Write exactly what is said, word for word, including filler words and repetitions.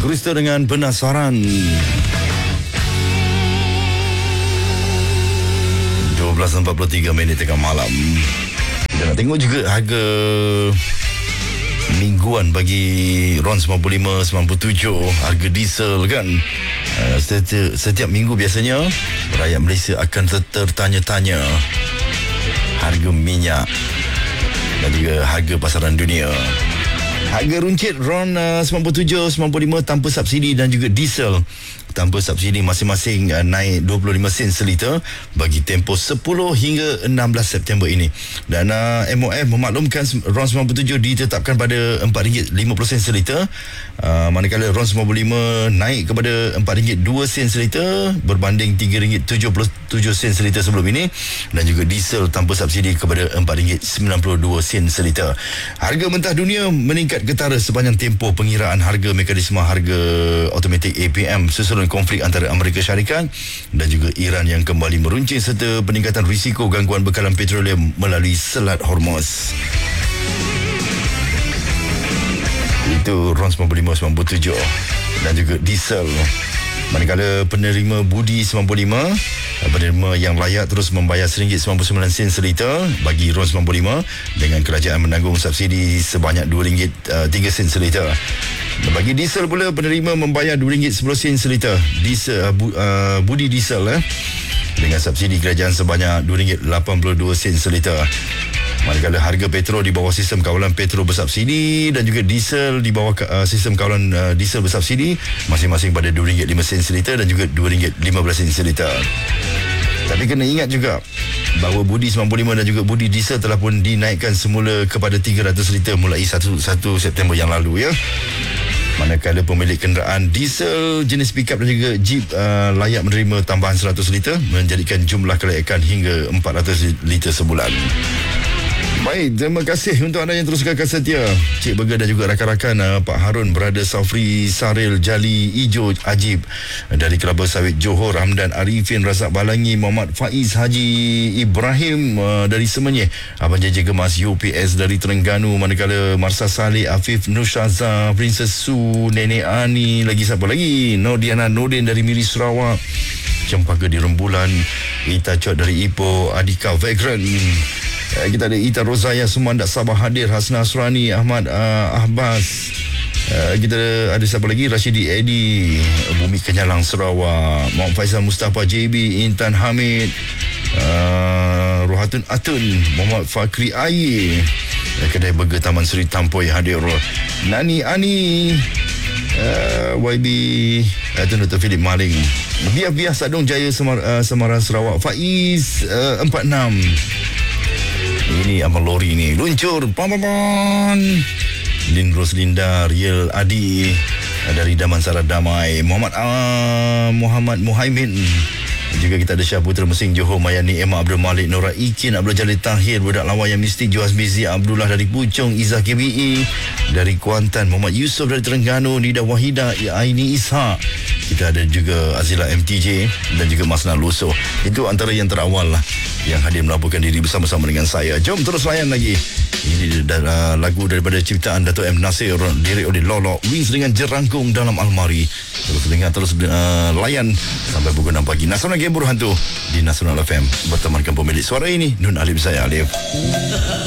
Krista dengan Penasaran. dua belas empat puluh tiga minit tengah malam. Kita nak tengok juga harga mingguan bagi RON sembilan puluh lima, sembilan puluh tujuh, harga diesel kan. Uh, setiap, setiap minggu biasanya rakyat Malaysia akan tertanya-tanya harga minyak dan juga harga pasaran dunia. Harga runcit RON uh, sembilan puluh tujuh, sembilan puluh lima tanpa subsidi dan juga diesel tanpa subsidi masing-masing uh, naik dua puluh lima sen seliter bagi tempoh sepuluh hingga enam belas September ini. Dan uh, M O F memaklumkan RON sembilan puluh tujuh ditetapkan pada empat ringgit lima puluh sen seliter, uh, manakala RON sembilan puluh lima naik kepada empat ringgit dua sen seliter berbanding tiga ringgit tujuh puluh tujuh sen seliter sebelum ini, dan juga diesel tanpa subsidi kepada empat ringgit sembilan puluh dua sen seliter. Harga mentah dunia meningkat ketara sepanjang tempoh pengiraan harga mekanisme harga automatik A P M susulan konflik antara Amerika Syarikat dan juga Iran yang kembali meruncing serta peningkatan risiko gangguan bekalan petroleum melalui Selat Hormuz. Itu RON sembilan puluh lima, sembilan puluh tujuh dan juga diesel. Manakala penerima budi sembilan puluh lima, penerima yang layak terus membayar seringgit sembilan puluh sembilan sen seliter bagi RON sembilan puluh lima dengan kerajaan menanggung subsidi sebanyak dua ringgit tiga sen seliter. Bagi diesel pula, penerima membayar dua ringgit sepuluh sen seliter diesel, uh, bu, uh, budi diesel eh, dengan subsidi kerajaan sebanyak dua ringgit lapan puluh dua sen seliter. Manakala harga petrol di bawah sistem kawalan petrol bersubsidi dan juga diesel di bawah uh, sistem kawalan uh, diesel bersubsidi masing-masing pada dua ringgit lima sen seliter dan juga dua ringgit lima belas sen seliter. Tapi kena ingat juga bahawa budi sembilan puluh lima dan juga budi diesel telah pun dinaikkan semula kepada tiga ratus liter mulai satu September yang lalu ya. Manakala pemilik kenderaan diesel jenis pickup dan juga jeep uh, layak menerima tambahan seratus liter menjadikan jumlah kelayakan hingga empat ratus liter sebulan. Baik, terima kasih untuk anda yang terus kekal setia. Cik Burger dan juga rakan-rakan uh, Pak Harun, Brother Safri, Saril, Jali, Ijo, Ajib dari Kelabang Sawit Johor, Hamdan Arifin, Razak Balangi, Muhammad Faiz, Haji Ibrahim uh, dari Semenyih, Abang J J Gemas, U P S dari Terengganu, manakala Marsa Saleh, Afif, Nushaza, Princess Su, Nenek Ani, lagi siapa lagi? Nordiana Nordin dari Miri Sarawak, Cempaka di Rembulan, Ita Cot dari Ipoh, Adika Vagrant. Uh, kita ada Ita Rozaya Sumandak Sabah hadir, Hasna Asrani, Ahmad uh, Ahbas. Uh, kita ada siapa lagi? Rashidi Edi, Bumi Kenyalang Sarawak, Muhammad Faisal Mustafa J B, Intan Hamid, uh, Rohatun Atun, Muhammad Fakri Aye, uh, Kedai Burger Taman Seri Tampoi hadir, Nani Ani, uh, Y B, uh, Tun Doktor Philip Maling, Biah-Biah Sadong Jaya Semar, uh, Semarang Sarawak, Faiz uh, empat enam. Ini Abang Lori ni luncur pam-pam-pam. Lin Roslinda, Riel Adi dari Damansara Damai, Muhammad uh, Muhammad Muhaimin. Juga kita ada Syah Putra Mesing Johor, Mayani Emma Abdul Malik, Nora Ikin, Abdul Jalil Tahir, Budak Lawan yang Mistik, Juhaz Mizi Abdullah dari Puchong, Izzah K B E dari Kuantan, Muhammad Yusof dari Terengganu, Nida Wahida, Aini Ishak. Kita ada juga Azila M T J dan juga Masna Luso. Itu antara yang terawal lah yang hadir melaporkan diri bersama-sama dengan saya. Jom terus layan lagi. Ini uh, lagu daripada ciptaan Dato' M. Nasir, diri oleh Lolo Wings dengan Jerangkung Dalam Almari. Terus dengar, terus uh, layan sampai pukul enam pagi. Nasional Game Hantu di Nasional F M bertemankan pemilik suara ini, Nun Alif, saya Alif.